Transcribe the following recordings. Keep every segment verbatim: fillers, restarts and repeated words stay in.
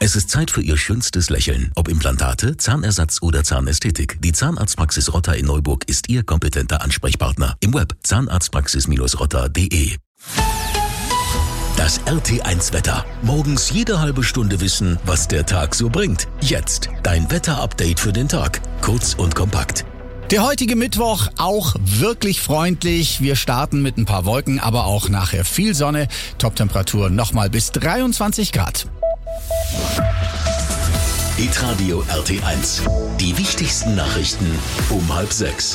Es ist Zeit für Ihr schönstes Lächeln. Ob Implantate, Zahnersatz oder Zahnästhetik. Die Zahnarztpraxis Rotter in Neuburg ist Ihr kompetenter Ansprechpartner. Im Web zahnarztpraxis rotter punkt de. Das R T eins Wetter. Morgens jede halbe Stunde wissen, was der Tag so bringt. Jetzt dein Wetterupdate für den Tag. Kurz und kompakt. Der heutige Mittwoch auch wirklich freundlich. Wir starten mit ein paar Wolken, aber auch nachher viel Sonne. Toptemperatur nochmal bis dreiundzwanzig Grad. Hitradio R T eins. Die wichtigsten Nachrichten um halb sechs.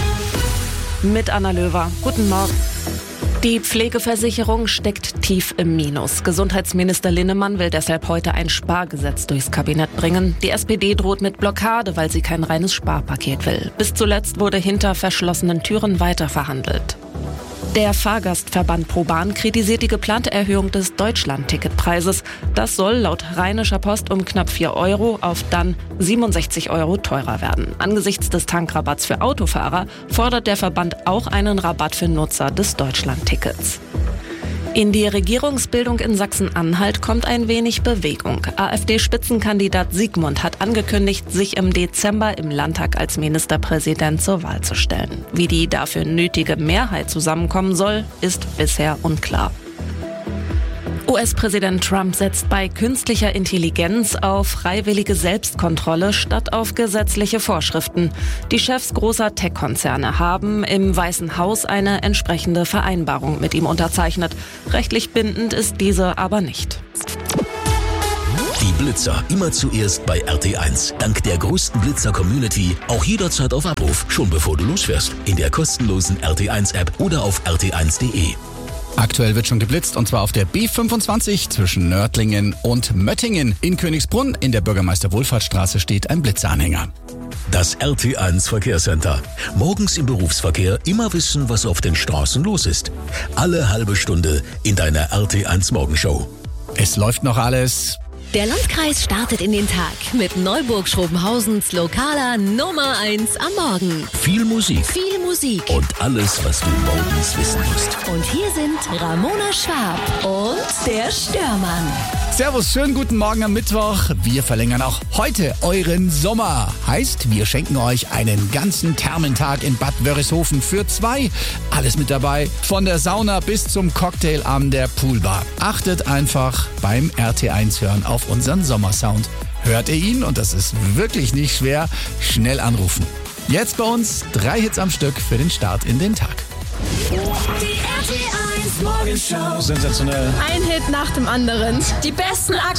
Mit Anna Löwer. Guten Morgen. Die Pflegeversicherung steckt tief im Minus. Gesundheitsminister Linnemann will deshalb heute ein Spargesetz durchs Kabinett bringen. Die S P D droht mit Blockade, weil sie kein reines Sparpaket will. Bis zuletzt wurde hinter verschlossenen Türen weiterverhandelt. Der Fahrgastverband ProBahn kritisiert die geplante Erhöhung des Deutschland-Ticketpreises. Das soll laut Rheinischer Post um knapp vier Euro auf dann siebenundsechzig Euro teurer werden. Angesichts des Tankrabatts für Autofahrer fordert der Verband auch einen Rabatt für Nutzer des Deutschland-Tickets. In die Regierungsbildung in Sachsen-Anhalt kommt ein wenig Bewegung. AfD-Spitzenkandidat Siegmund hat angekündigt, sich im Dezember im Landtag als Ministerpräsident zur Wahl zu stellen. Wie die dafür nötige Mehrheit zusammenkommen soll, ist bisher unklar. U S-Präsident Trump setzt bei künstlicher Intelligenz auf freiwillige Selbstkontrolle statt auf gesetzliche Vorschriften. Die Chefs großer Tech-Konzerne haben im Weißen Haus eine entsprechende Vereinbarung mit ihm unterzeichnet. Rechtlich bindend ist diese aber nicht. Die Blitzer immer zuerst bei R T eins. Dank der größten Blitzer-Community auch jederzeit auf Abruf, schon bevor du losfährst. In der kostenlosen R T eins App oder auf r t eins punkt de. Aktuell wird schon geblitzt und zwar auf der B fünfundzwanzig zwischen Nördlingen und Möttingen. In Königsbrunn in der Bürgermeister-Wohlfahrtsstraße steht ein Blitzeranhänger. Das R T eins Verkehrscenter. Morgens im Berufsverkehr immer wissen, was auf den Straßen los ist. Alle halbe Stunde in deiner R T eins Morgenshow. Es läuft noch alles. Der Landkreis startet in den Tag mit Neuburg-Schrobenhausens lokaler Nummer eins am Morgen. Viel Musik. Viel Musik. Und alles, was du morgens wissen musst. Und hier sind Ramona Schwab und der Störmann. Servus, schönen guten Morgen am Mittwoch. Wir verlängern auch heute euren Sommer. Heißt, wir schenken euch einen ganzen Thermentag in Bad Wörishofen für zwei. Alles mit dabei, von der Sauna bis zum Cocktail an der Poolbar. Achtet einfach beim R T eins hören auf unseren Sommersound. Hört ihr ihn, und das ist wirklich nicht schwer, schnell anrufen. Jetzt bei uns drei Hits am Stück für den Start in den Tag. Die R T eins Morgenshow. Sensationell. Ein Hit nach dem anderen. Die besten